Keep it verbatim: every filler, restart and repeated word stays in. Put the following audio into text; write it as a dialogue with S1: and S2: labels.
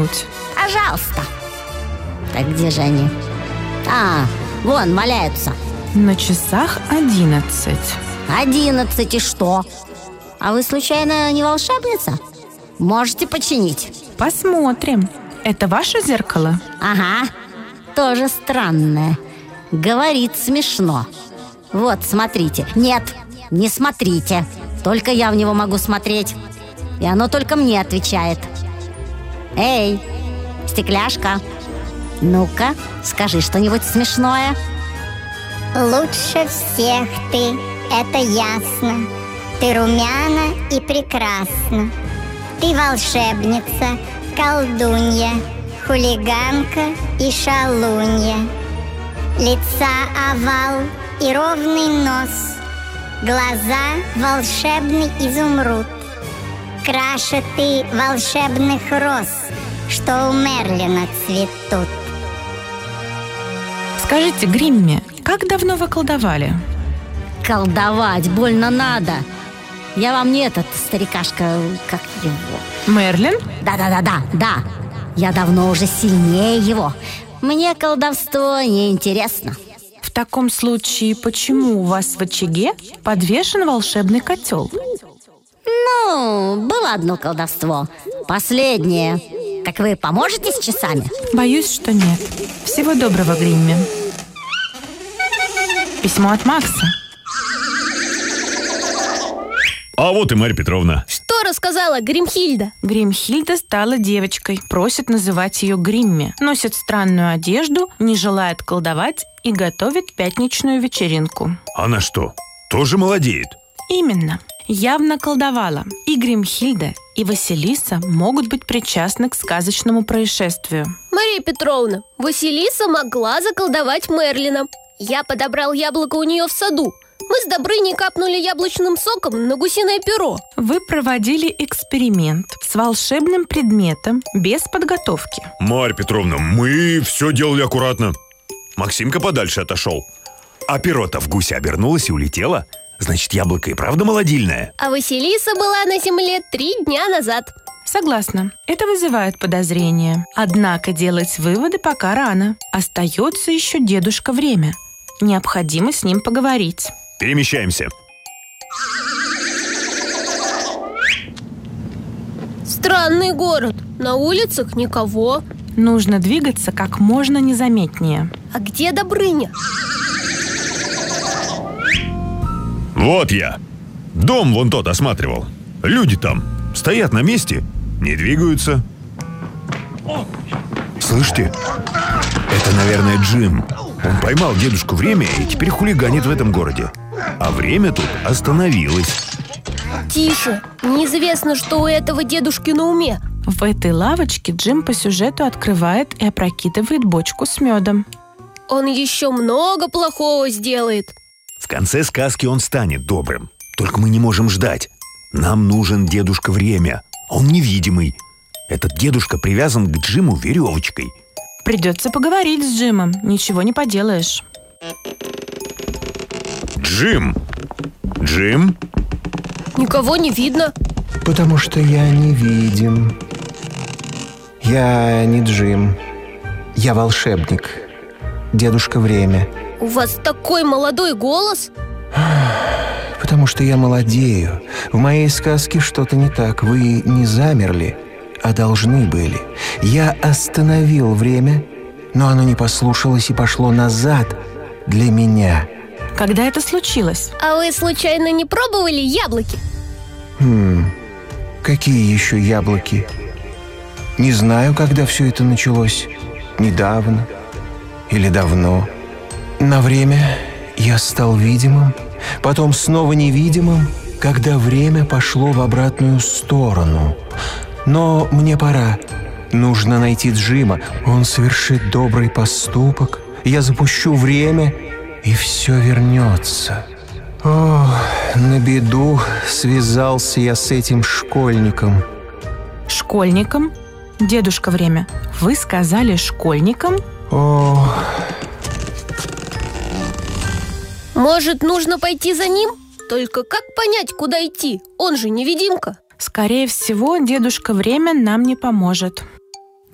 S1: взглянуть?
S2: Пожалуйста. Так где же они? А, вон, валяются.
S1: На часах одиннадцать.
S2: Одиннадцать и что? А вы, случайно, не волшебница? Можете починить?
S1: Посмотрим. Это ваше зеркало?
S2: Ага, тоже странное. Говорит смешно. Вот, смотрите. Нет, не смотрите. Только я в него могу смотреть. И оно только мне отвечает. Эй, стекляшка, ну-ка, скажи что-нибудь смешное.
S3: Лучше всех ты, это ясно. Ты румяна и прекрасна. Ты волшебница, колдунья, хулиганка и шалунья. Лица овал и ровный нос, глаза волшебный изумруд. Краше ты волшебных роз, что у Мерлина цветут.
S1: Скажите, Гримми, как давно вы колдовали?
S2: Колдовать больно надо. Я вам не этот старикашка, как его.
S1: Мерлин?
S2: Да-да-да-да, да. Я давно уже сильнее его. Мне колдовство не интересно.
S1: В таком случае, почему у вас в очаге подвешен волшебный котел?
S2: Ну, было одно колдовство. Последнее. Так вы поможете с часами?
S1: Боюсь, что нет. Всего доброго, Гримми. Письмо от Макса.
S4: А вот и Марья Петровна.
S5: Что рассказала Гримхильда?
S1: Гримхильда стала девочкой, просит называть ее Гримми, носит странную одежду, не желает колдовать и готовит пятничную вечеринку.
S4: Она что, тоже молодеет?
S1: Именно. Явно колдовала. И Гримхильда, и Василиса могут быть причастны к сказочному происшествию.
S5: Мария Петровна, Василиса могла заколдовать Мерлина. Я подобрал яблоко у нее в саду. Мы с Добрыней капнули яблочным соком на гусиное перо.
S1: Вы проводили эксперимент с волшебным предметом без подготовки.
S4: Марья Петровна, мы все делали аккуратно. Максимка подальше отошел. А перо-то в гуся обернулось и улетело. Значит, яблоко и правда молодильное.
S5: А Василиса была на земле три дня назад.
S1: Согласна. Это вызывает подозрения. Однако делать выводы пока рано. Остается еще дедушка Время. Необходимо с ним поговорить.
S4: Перемещаемся.
S5: Странный город. На улицах никого.
S1: Нужно двигаться как можно незаметнее.
S5: А где Добрыня?
S4: Вот я. Дом вон тот осматривал. Люди там стоят на месте, не двигаются. Слышите? Это, наверное, Джим. Он поймал дедушку Время и теперь хулиганит в этом городе. А время тут остановилось.
S5: Тише. Неизвестно, что у этого дедушки на уме.
S1: В этой лавочке Джим по сюжету открывает и опрокидывает бочку с медом.
S5: Он еще много плохого сделает.
S4: В конце сказки он станет добрым. Только мы не можем ждать. Нам нужен дедушка Время. Он невидимый. Этот дедушка привязан к Джиму веревочкой.
S1: Придется поговорить с Джимом. Ничего не поделаешь.
S4: Джим! Джим?
S5: Никого не видно.
S6: Потому что я невидим. Я не Джим. Я волшебник. Дедушка Время.
S5: У вас такой молодой голос.
S6: Потому что я молодею. В моей сказке что-то не так. Вы не замерли, а должны были. Я остановил время, но оно не послушалось и пошло назад для меня.
S1: Когда это случилось?
S5: А вы случайно не пробовали яблоки?
S6: Хм, какие еще яблоки? Не знаю, когда все это началось. Недавно или давно. На время я стал видимым, потом снова невидимым, когда время пошло в обратную сторону. Но мне пора. Нужно найти Джима. Он совершит добрый поступок. Я запущу время, и все вернется. О, на беду связался я с этим школьником.
S1: Школьником? Дедушка Время, вы сказали школьником?
S6: О.
S5: Может, нужно пойти за ним? Только как понять, куда идти? Он же невидимка.
S1: Скорее всего, дедушка Время нам не поможет.